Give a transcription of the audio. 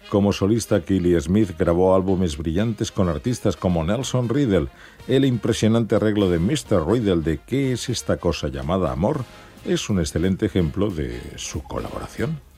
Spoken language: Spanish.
Como solista, Keely Smith grabó álbumes brillantes con artistas como Nelson Riddle. El impresionante arreglo de Mr. Riddle de ¿Qué es esta cosa llamada amor? Es un excelente ejemplo de su colaboración.